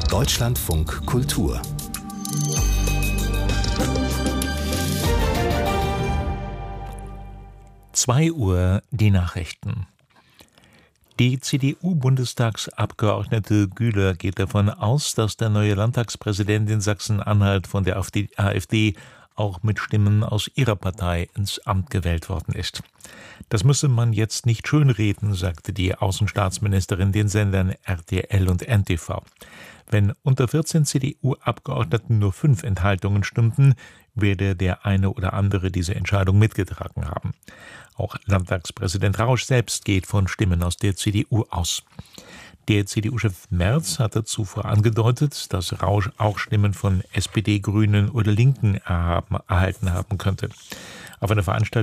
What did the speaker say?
Deutschlandfunk Kultur. Uhr die Nachrichten. Die CDU-Bundestagsabgeordnete Güler geht davon aus, dass der neue Landtagspräsident in Sachsen-Anhalt von der AfD auch mit Stimmen aus ihrer Partei ins Amt gewählt worden ist. Das müsse man jetzt nicht schönreden, sagte die Außenstaatsministerin den Sendern RTL und NTV. Wenn unter 14 CDU-Abgeordneten nur 5 Enthaltungen stimmten, werde der eine oder andere diese Entscheidung mitgetragen haben. Auch Landtagspräsident Rausch selbst geht von Stimmen aus der CDU aus. Der CDU-Chef Merz hatte zuvor angedeutet, dass Rausch auch Stimmen von SPD, Grünen oder Linken erhalten haben könnte. Auf einer Veranstaltung